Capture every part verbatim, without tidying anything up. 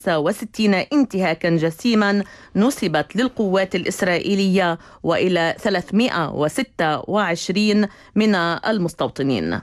وستين انتهاكا جسيما نسبت للقوات الإسرائيلية وإلى ثلاثمائة وستة وعشرين من المستوطنين.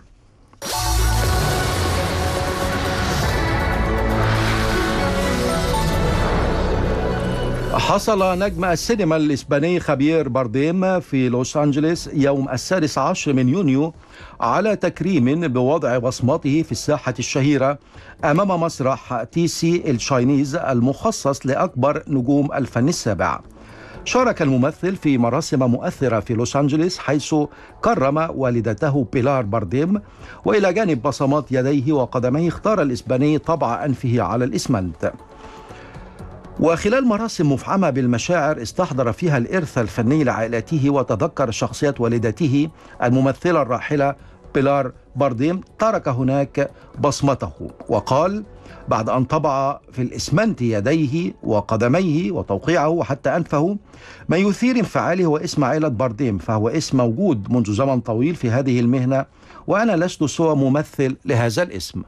حصل نجم السينما الإسباني خافيير بارديم في لوس أنجلوس يوم السادس عشر من يونيو على تكريم بوضع بصمته في الساحة الشهيرة أمام مسرح تي سي الشاينيز المخصص لأكبر نجوم الفن السابع. شارك الممثل في مراسم مؤثرة في لوس أنجلوس حيث كرم والدته بيلار بارديم، وإلى جانب بصمات يديه وقدميه اختار الإسباني طبع أنفه على الإسمنت. وخلال مراسم مفعمة بالمشاعر استحضر فيها الإرث الفني لعائلته وتذكر شخصية والدته الممثلة الراحلة بيلار بارديم، ترك هناك بصمته وقال بعد أن طبع في الإسمنت يديه وقدميه وتوقيعه وحتى أنفه: ما يثير انفعالي هو اسم عائلة بارديم، فهو اسم موجود منذ زمن طويل في هذه المهنة، وأنا لست سوى ممثل لهذا الاسم.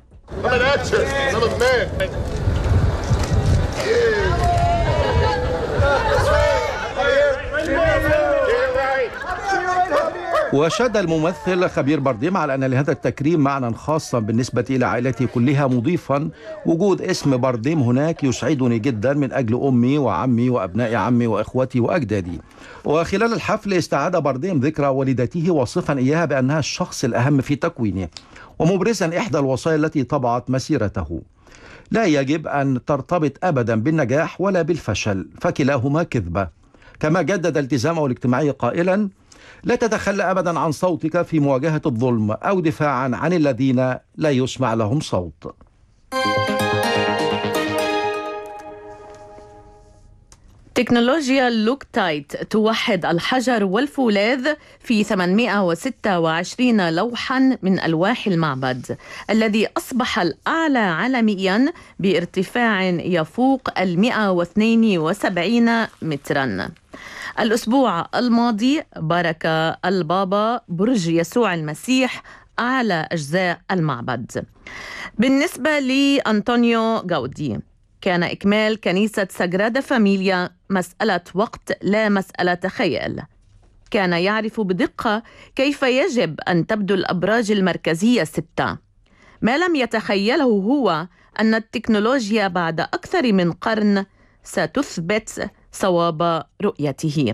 وشد الممثل خافيير بارديم على أن لهذا التكريم معنى خاصا بالنسبة إلى عائلتي كلها، مضيفا: وجود اسم بارديم هناك يسعدني جدا من أجل أمي وعمي وأبناء عمي وإخوتي وأجدادي. وخلال الحفل استعاد بارديم ذكرى والدته وصفا إياها بأنها الشخص الأهم في تكوينه، ومبرزا إحدى الوصايا التي طبعت مسيرته: لا يجب أن ترتبط أبدا بالنجاح ولا بالفشل، فكلاهما كذبة. كما جدد التزامه الاجتماعي قائلا: لا تتخلى أبدا عن صوتك في مواجهة الظلم أو دفاعا عن الذين لا يسمع لهم صوت. تكنولوجيا لوكتايت توحد الحجر والفولاذ في ثمانمائة وستة وعشرين لوحا من ألواح المعبد الذي أصبح الأعلى عالميا بارتفاع يفوق المئة واثنين وسبعين مترا. الأسبوع الماضي بارك البابا برج يسوع المسيح أعلى أجزاء المعبد. بالنسبة لأنطونيو غاودي، كان إكمال كنيسة ساغرادا فاميليا مسألة وقت لا مسألة خيال. كان يعرف بدقة كيف يجب أن تبدو الأبراج المركزية الستة. ما لم يتخيله هو أن التكنولوجيا بعد أكثر من قرن ستثبت صواب رؤيته.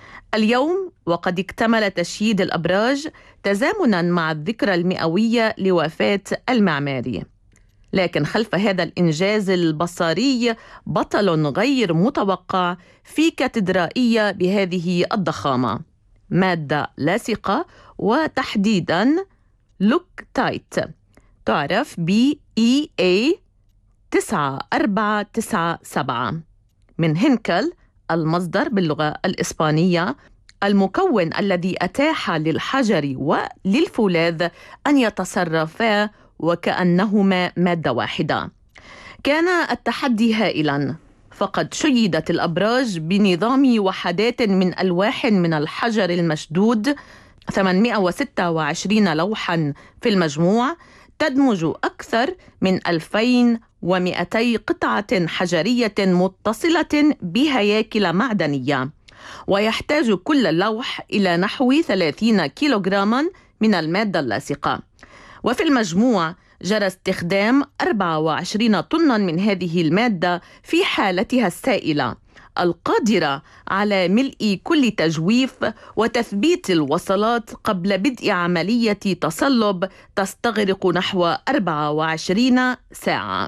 اليوم وقد اكتمل تشييد الأبراج تزامنا مع الذكرى المئوية لوفاة المعماري، لكن خلف هذا الإنجاز البصري بطل غير متوقع في كاتدرائية بهذه الضخامة، مادة لاصقة وتحديدا لوكتايت، تعرف ب إي إيه تسعة أربعة تسعة سبعة من هنكل، المصدر باللغة الإسبانية، المكون الذي أتاح للحجر وللفولاذ أن يتصرفا وكأنهما مادة واحدة. كان التحدي هائلا، فقد شيدت الأبراج بنظام وحدات من ألواح من الحجر المشدود، ثمانمائة وستة وعشرين لوحا في المجموع، تدمج أكثر من ألفين ومئتي قطعة حجرية متصلة بهياكل معدنية، ويحتاج كل لوح إلى نحو ثلاثين كيلوغراما من المادة اللاصقة. وفي المجموع جرى استخدام أربعة وعشرين طنا من هذه المادة في حالتها السائلة، القادرة على ملء كل تجويف وتثبيت الوصلات قبل بدء عملية تصلب تستغرق نحو أربعة وعشرين ساعة.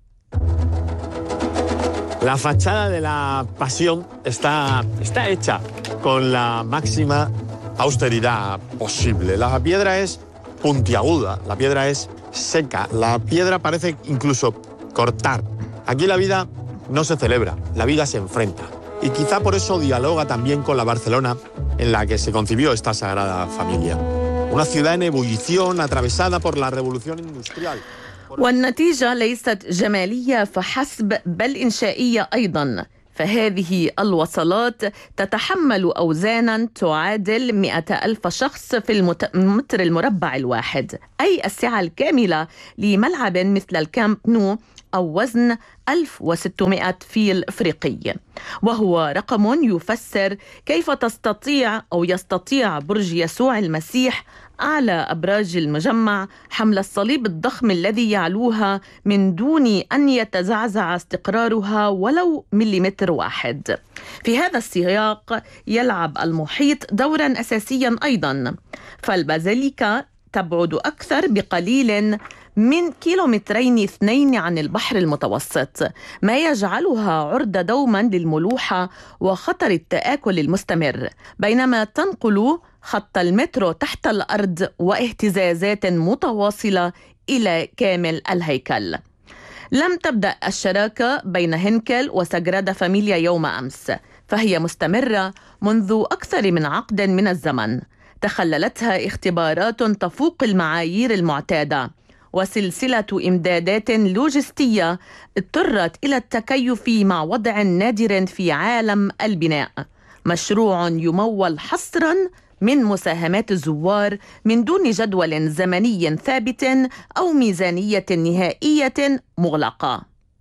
La fachada de la Pasión está, está hecha con la máxima austeridad posible. La piedra es puntiaguda, la piedra es seca, la piedra parece incluso cortar. Aquí la vida no se celebra, la vida se enfrenta. Y quizá por eso dialoga también con la Barcelona en la que se concibió esta Sagrada Familia. Una ciudad en ebullición atravesada por la revolución industrial. والنتيجة ليست جمالية فحسب بل إنشائية أيضا، فهذه الوصلات تتحمل أوزانا تعادل مئة ألف شخص في المتر المربع الواحد، أي السعة الكاملة لملعب مثل الكامب نو أو وزن ألف وستمائة فيل إفريقي، وهو رقم يفسر كيف تستطيع أو يستطيع برج يسوع المسيح أعلى أبراج المجمع حمل الصليب الضخم الذي يعلوها من دون أن يتزعزع استقرارها ولو مليمتر واحد. في هذا السياق يلعب المحيط دورا أساسيا أيضا، فالبازيليكا تبعد أكثر بقليل من كيلومترين اثنين عن البحر المتوسط، ما يجعلها عرضة دوما للملوحة وخطر التآكل المستمر، بينما تنقل خط المترو تحت الأرض واهتزازات متواصلة إلى كامل الهيكل. لم تبدأ الشراكة بين هينكل وساغرادا فاميليا يوم أمس، فهي مستمرة منذ أكثر من عقد من الزمن، تخللتها اختبارات تفوق المعايير المعتادة وسلسلة إمدادات لوجستية اضطرت إلى التكيف مع وضع نادر في عالم البناء، مشروع يمول حصرا من مساهمات الزوار من دون جدول زمني ثابت أو ميزانية نهائية مغلقة.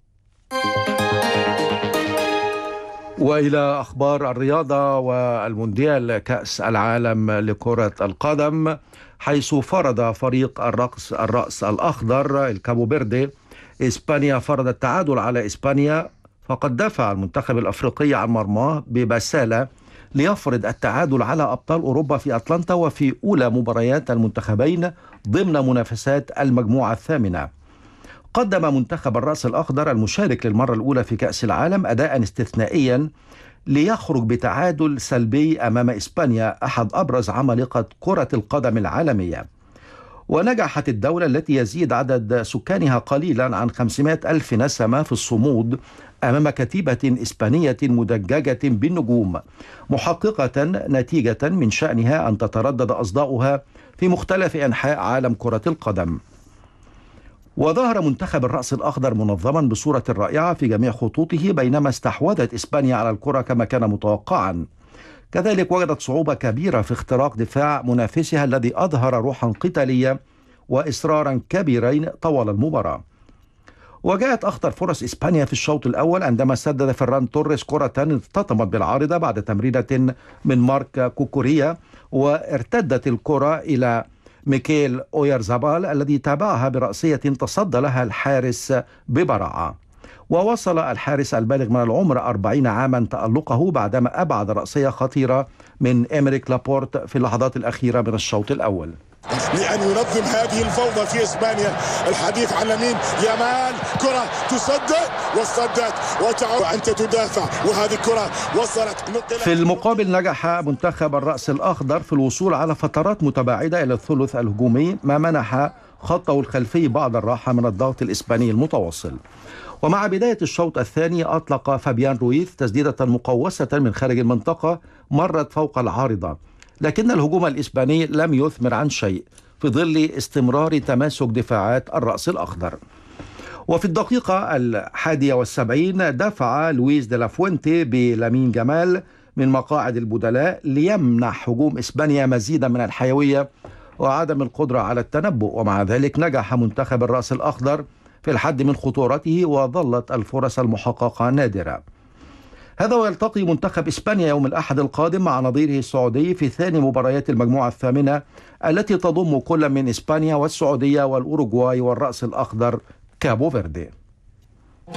وإلى أخبار الرياضة والمونديال كأس العالم لكرة القدم، حيث فرض فريق الرقص الرأس الأخضر الكابو فيردي إسبانيا فرض التعادل على إسبانيا، فقد دافع المنتخب الأفريقي عن مرماه ببسالة ليفرض التعادل على أبطال أوروبا في أتلانتا وفي أولى مباريات المنتخبين ضمن منافسات المجموعة الثامنة. قدم منتخب الرأس الأخضر المشارك للمرة الأولى في كأس العالم أداء استثنائيا ليخرج بتعادل سلبي أمام إسبانيا، أحد أبرز عمالقة كرة القدم العالمية. ونجحت الدولة التي يزيد عدد سكانها قليلا عن خمسمائة ألف نسمة في الصمود أمام كتيبة إسبانية مدججة بالنجوم، محققة نتيجة من شأنها أن تتردد أصداؤها في مختلف أنحاء عالم كرة القدم. وظهر منتخب الرأس الأخضر منظما بصورة رائعة في جميع خطوطه، بينما استحوذت إسبانيا على الكرة كما كان متوقعا. كذلك وجدت صعوبة كبيرة في اختراق دفاع منافسها الذي أظهر روحا قتالية وإصرارا كبيرين طوال المباراة. وجاءت أخطر فرص إسبانيا في الشوط الأول عندما سدد فران توريس كرة ارتطمت بالعارضة بعد تمريرة من مارك كوكوريا، وارتدت الكرة إلى ميكيل أويرزابال الذي تابعها برأسية تصدى لها الحارس ببراعة. ووصل الحارس البالغ من العمر أربعين عاما تألقه بعدما أبعد رأسية خطيرة من إمريك لابورت في اللحظات الأخيرة من الشوط الأول. لأن ينظم هذه الفوضى في إسبانيا. الحديث عن لامين يامال، كرة تصدد وصدت وتعود أنت تدافع، وهذه الكرة وصلت. في المقابل نجح منتخب الرأس الأخضر في الوصول على فترات متباعدة إلى الثلث الهجومي، ما منح خطه الخلفي بعض الراحة من الضغط الإسباني المتواصل. ومع بداية الشوط الثاني أطلق فابيان رويث تسديدة مقوسة من خارج المنطقة مرت فوق العارضة، لكن الهجوم الإسباني لم يثمر عن شيء في ظل استمرار تماسك دفاعات الرأس الأخضر. وفي الدقيقة الحادية والسبعين دفع لويس دي لا فوينتي بلامين جمال من مقاعد البدلاء ليمنح هجوم إسبانيا مزيدا من الحيوية وعدم القدرة على التنبؤ، ومع ذلك نجح منتخب الرأس الأخضر في الحد من خطورته وظلت الفرص المحققة نادرة. هذا ويلتقي منتخب إسبانيا يوم الأحد القادم مع نظيره السعودي في ثاني مباريات المجموعة الثامنة التي تضم كل من إسبانيا والسعودية والأوروغواي والرأس الأخضر كابو فيردي.